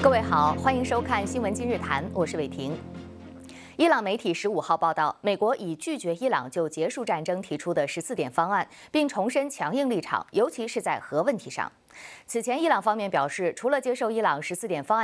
各位好，欢迎收看《新闻今日谈》，我是伟婷。伊朗媒体15号报道，美国已拒绝伊朗就结束战争提出的14点方案，并重申强硬立场，尤其是在核问题上。此前，伊朗方面表示，除了接受伊朗14点方案